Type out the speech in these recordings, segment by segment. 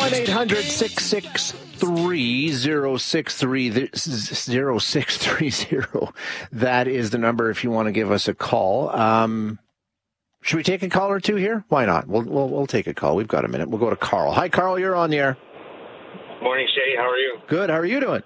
1-800-663-0630. That is the number if you want to give us a call. Should we take a call or two here? Why not? We'll take a call. We've got a minute. We'll go to Carl. Hi, Carl. You're on the air. Morning, Shay. How are you? Good. How are you doing?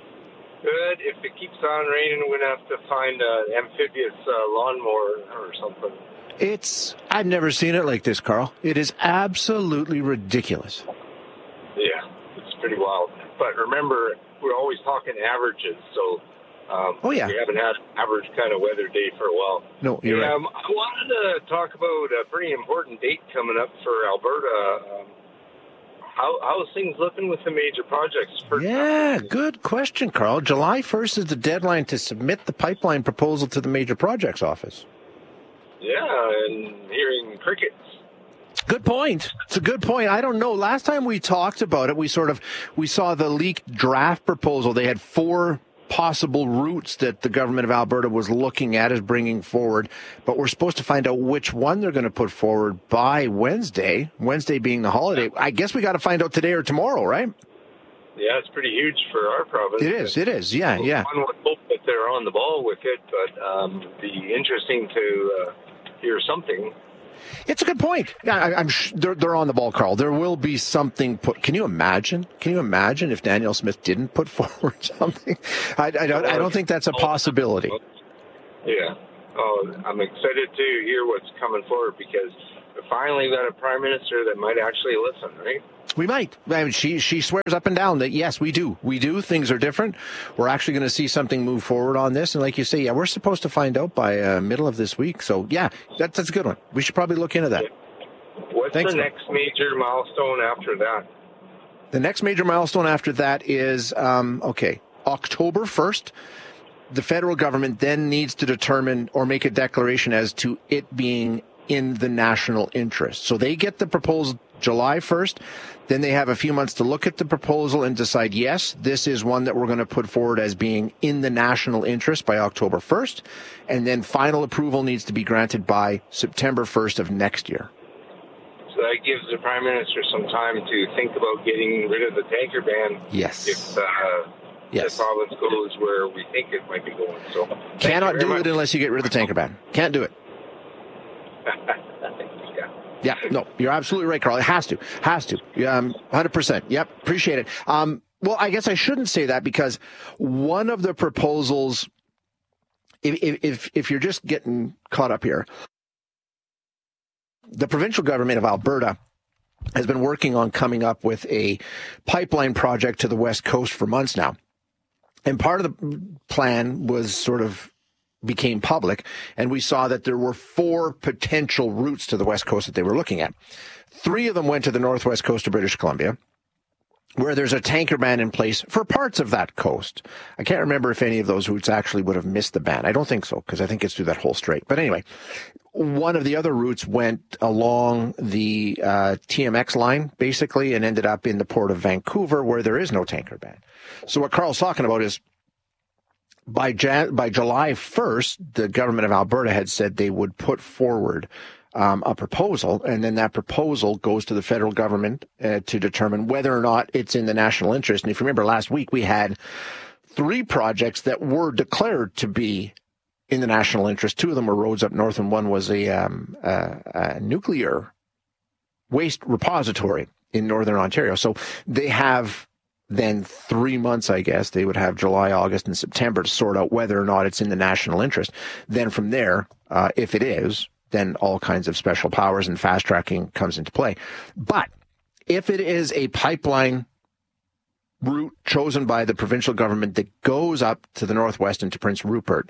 Good. If it keeps on raining, we're going to have to find an amphibious lawnmower or something. I've never seen it like this, Carl. It is absolutely ridiculous. Yeah, it's pretty wild. But remember, we're always talking averages, so we haven't had an average kind of weather day for a while. No, you're right. I wanted to talk about a pretty important date coming up for Alberta. How's things looking with the major projects? Good question, Carl. July 1st is the deadline to submit the pipeline proposal to the major projects office. Yeah, and hearing crickets. Good point. It's a good point. I don't know. Last time we talked about it, we saw the leaked draft proposal. They had 4 possible routes that the government of Alberta was looking at as bringing forward, but we're supposed to find out which one they're going to put forward by Wednesday being the holiday. I guess we got to find out today or tomorrow, right? Yeah, it's pretty huge for our province. It is. Yeah. One would hope that they're on the ball with it, but be interesting to hear something. It's a good point. Yeah, I'm sure they're on the ball, Carl. There will be something put. Can you imagine if Danielle Smith didn't put forward something? I don't think that's a possibility. Yeah. Oh, I'm excited to hear what's coming forward because we finally got a prime minister that might actually listen, right? We might. I mean, she swears up and down that, yes, we do. Things are different. We're actually going to see something move forward on this. And like you say, we're supposed to find out by middle of this week. So, that's a good one. We should probably look into that. What's the next major milestone after that? The next major milestone after that is, October 1st. The federal government then needs to determine or make a declaration as to it being in the national interest. So they get the proposal July 1st. Then they have a few months to look at the proposal and decide, yes, this is one that we're going to put forward as being in the national interest by October 1st. And then final approval needs to be granted by September 1st of next year. So that gives the Prime Minister some time to think about getting rid of the tanker ban. Yes. If the province goes where we think it might be going. So cannot do it unless you get rid of the tanker ban. Can't do it. Yeah, no, you're absolutely right, Carl. It has to. 100%. Yep, appreciate it. Well, I guess I shouldn't say that because one of the proposals, if you're just getting caught up here, the provincial government of Alberta has been working on coming up with a pipeline project to the West Coast for months now. And part of the plan was became public, and we saw that there were 4 potential routes to the West Coast that they were looking at. 3 of them went to the northwest coast of British Columbia, where there's a tanker ban in place for parts of that coast. I can't remember if any of those routes actually would have missed the ban. I don't think so, because I think it's through that whole strait. But anyway, one of the other routes went along the TMX line, basically, and ended up in the port of Vancouver, where there is no tanker ban. So what Carl's talking about is by July 1st, the government of Alberta had said they would put forward a proposal, and then that proposal goes to the federal government to determine whether or not it's in the national interest. And if you remember last week, we had 3 projects that were declared to be in the national interest. 2 of them were roads up north, and one was a nuclear waste repository in northern Ontario. So they have then 3 months, I guess. They would have July, August, and September to sort out whether or not it's in the national interest. Then from there, if it is, then all kinds of special powers and fast tracking comes into play. But if it is a pipeline route chosen by the provincial government that goes up to the northwest and to Prince Rupert,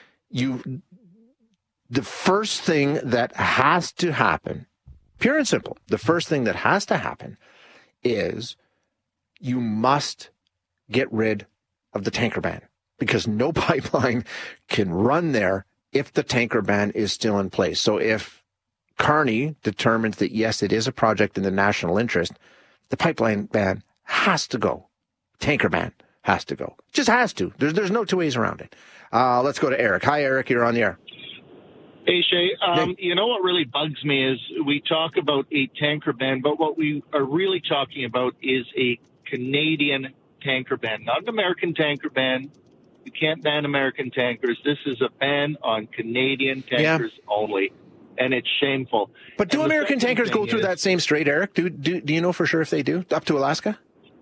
the first thing that has to happen, pure and simple, the first thing that has to happen is you must get rid of the tanker ban, because no pipeline can run there if the tanker ban is still in place. So if Carney determines that, yes, it is a project in the national interest, the pipeline ban has to go. Tanker ban has to go. Just has to. There's no 2 ways around it. Let's go to Eric. Hi, Eric. You're on the air. Hey, Shay, you know what really bugs me is we talk about a tanker ban, but what we are really talking about is a Canadian tanker ban, not an American tanker ban. You can't ban American tankers. This is a ban on Canadian tankers only, and it's shameful. But do American tankers go through that same strait, Eric? Do you know for sure if they do, up to Alaska?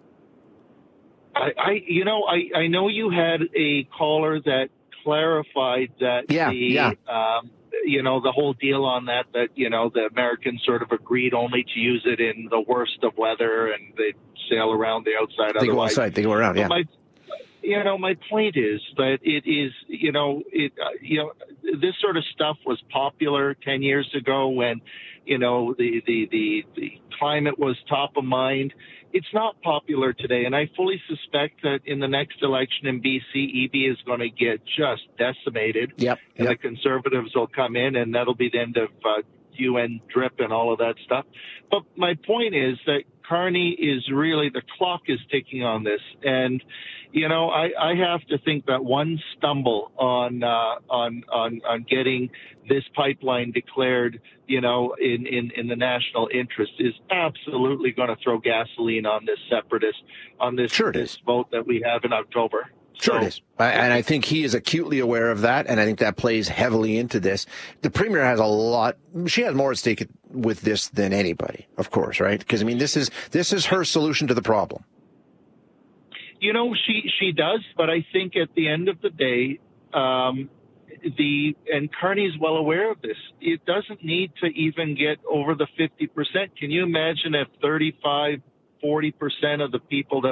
I know you had a caller that clarified that the whole deal on that, the Americans sort of agreed only to use it in the worst of weather and they sail around the outside. They go outside, they go around, My point is that it is, this sort of stuff was popular 10 years ago when, the climate was top of mind. It's not popular today, and I fully suspect that in the next election in BC, EV is going to get just decimated. And the Conservatives will come in, and that'll be the end of UN DRIP and all of that stuff. But my point is that Carney is really, the clock is ticking on this, and I have to think that one stumble on getting this pipeline declared, in the national interest is absolutely going to throw gasoline on this separatist, on this vote that we have in October. Sure it is. And I think he is acutely aware of that, and I think that plays heavily into this. The Premier has she has more at stake with this than anybody, of course, right? Because, this is her solution to the problem. She does, but I think at the end of the day, and Carney's well aware of this, it doesn't need to even get over the 50%. Can you imagine if 35-40% of the people that